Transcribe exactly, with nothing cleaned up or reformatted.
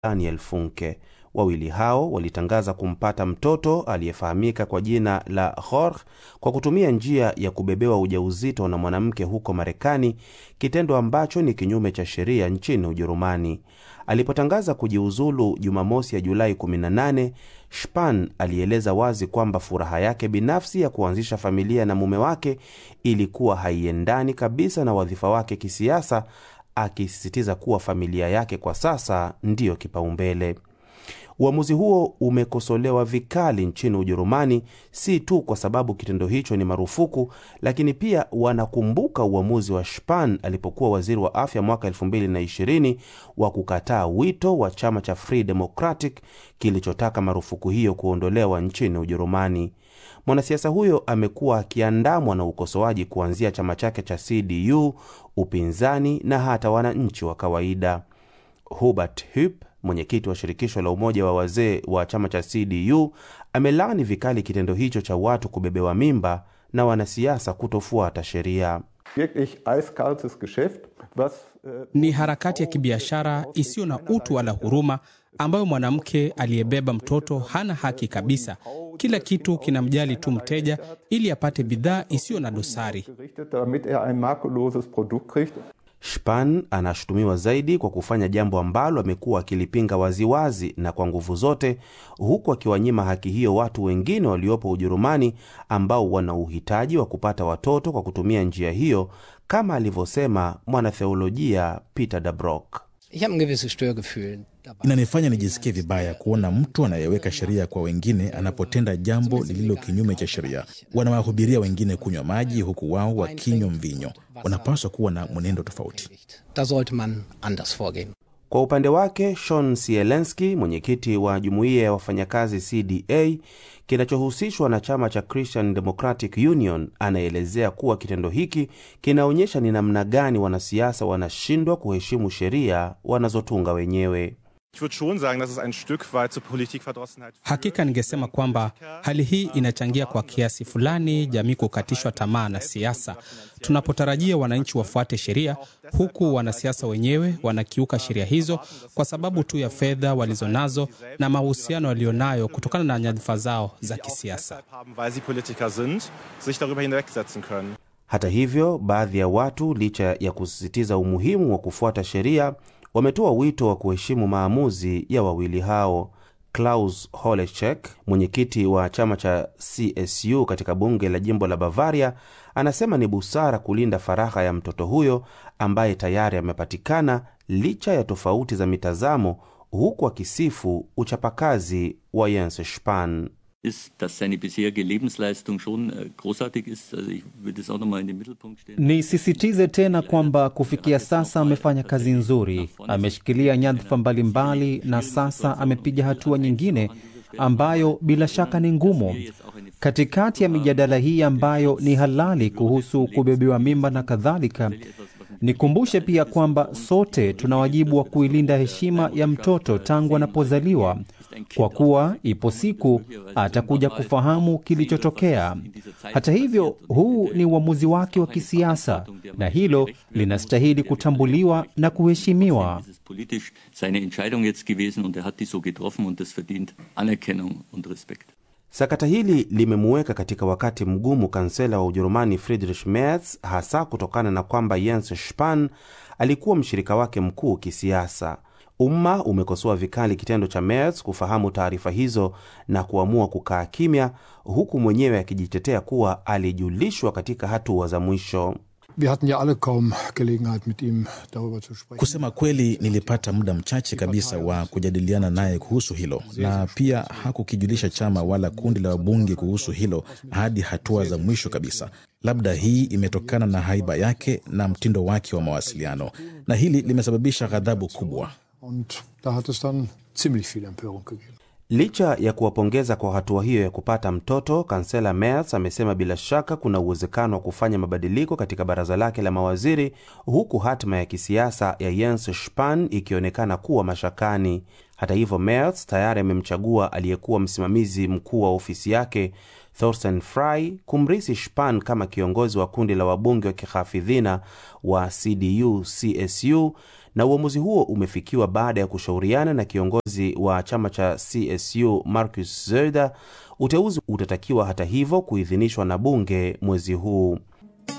Daniel Funke. Wawili hao walitangaza kumpata mtoto aliyefahamika kwa jina la Jorge kwa kutumia njia ya kubebewa ujauzito na mwanamke huko Marekani, kitendo ambacho ni kinyume cha sheria nchini Ujerumani. Alipotangaza kujiuzulu Jumamosi ya Julai kumi na nane, Spahn alieleza wazi kwamba furaha yake binafsi ya kuanzisha familia na mume wake ilikuwa haiendani kabisa na wadhifa wake kisiasa, akisisitiza kuwa familia yake kwa sasa ndiyo kipaumbele. Uamuzi huo umekosolewa vikali nchini Ujerumani, si tu kwa sababu kitendo hicho ni marufuku, lakini pia wanakumbuka uamuzi wa Spahn alipokuwa waziri wa afya mwaka elfu mbili na ishirini wa kukataa wito wa chama cha Free Democratic kilichotaka marufuku hiyo kuondolewa nchini Ujerumani. Mwanasiasa huyo amekuwa akiandamwa na ukosoaji kuanzia chama chake cha C D U, upinzani na hata wananchi wa kawaida. Hubert Hupp, mwenyekiti wa shirikisho la umoja wa wazee wa chama cha C D U, amelaani vikali kitendo hicho cha watu kubebewa mimba na wanasiasa kutofuata sheria. Ni harakati ya kibiashara isiyo na utu wala huruma, ambayo mwanamke aliyebeba mtoto hana haki kabisa. Kila kitu kinamjali tu mteja ili apate bidhaa isiyo na dosari. Spahn anashutumiwa zaidi kwa kufanya jambo ambalo amekuwa akilipinga waziwazi na kwa nguvu zote, huku akiwanyima haki hiyo watu wengine waliopo Ujerumani ambao wana uhitaji wa kupata watoto kwa kutumia njia hiyo, kama alivyosema mwanatheolojia Peter Dabrock. Inanifanya nijisikie vibaya kuona mtu anayeweka sheria kwa wengine anapotenda jambo lililo kinyume cha sheria. Wanawahubiria wengine kunywa maji huku wao wakinywa mvinyo. Wanapaswa kuwa na mwenendo tofauti. Kwa upande wake, Sean Sielenski, mwenyekiti wa jumuiya ya wafanyakazi C D A kinachohusishwa na chama cha Christian Democratic Union, anaelezea kuwa kitendo hiki kinaonyesha ni namna gani wanasiasa wanashindwa kuheshimu sheria wanazotunga wenyewe. Hakika ningesema kwamba hali hii inachangia kwa kiasi fulani jamii kukatishwa tamaa na siasa. Tunapotarajia wananchi wafuate sheria, huku wanasiasa wenyewe wanakiuka sheria hizo kwa sababu tu ya fedha walizonazo na mahusiano walionayo kutokana na nyadhifa zao za kisiasa. Hata hivyo, baadhi ya watu, licha ya kusisitiza umuhimu wa kufuata sheria, wametoa wito wa kuheshimu maamuzi ya wawili hao. Klaus Holechek, mwenyekiti wa chama cha C S U katika bunge la jimbo la Bavaria, anasema ni busara kulinda faragha ya mtoto huyo ambaye tayari amepatikana licha ya tofauti za mitazamo, huku akisifu uchapakazi wa Jens Spahn. Nisisitize tena kwamba kufikia sasa amefanya kazi nzuri, ameshikilia nyadhifa mbalimbali na sasa amepiga hatua nyingine ambayo bila shaka ni ngumu. Katikati ya mijadala hii ambayo ni halali kuhusu kubebewa mimba na kadhalika, nikumbushe pia kwamba sote tuna wajibu wa kuilinda heshima ya mtoto tangu anapozaliwa, kwa kuwa ipo siku atakuja kufahamu kilichotokea. Hata hivyo, huu ni uamuzi wake wa kisiasa na hilo linastahili kutambuliwa na kuheshimiwa. Sakata hili limemuweka katika wakati mgumu kansela wa Ujerumani Friedrich Merz, hasa kutokana na kwamba Jens Spahn alikuwa mshirika wake mkuu kisiasa. Umma umekosoa vikali kitendo cha Merz kufahamu taarifa hizo na kuamua kukaa kimya, huku mwenyewe akijitetea kuwa alijulishwa katika hatua za mwisho. Kusema kweli, nilipata muda mchache kabisa wa kujadiliana naye kuhusu hilo, na pia hakukijulisha chama wala kundi la wabunge kuhusu hilo hadi hatua za mwisho kabisa. Labda hii imetokana na haiba yake na mtindo wake wa mawasiliano, na hili limesababisha ghadhabu kubwa. Licha ya kuwapongeza kwa hatua hiyo ya kupata mtoto, kansela Merz amesema bila shaka kuna uwezekano wa kufanya mabadiliko katika baraza lake la mawaziri, huku hatima ya kisiasa ya Jens Spahn ikionekana kuwa mashakani. Hata hivyo, Merz tayari amemchagua aliyekuwa msimamizi mkuu wa ofisi yake Thorsten Frey kumrisi Spahn kama kiongozi wa kundi la wabunge wa kihafidhina wa C D U C S U, na uamuzi huo umefikiwa baada ya kushauriana na kiongozi wa chama cha C S U Markus Söder. Uteuzi utatakiwa hata hivyo kuidhinishwa na bunge mwezi huu.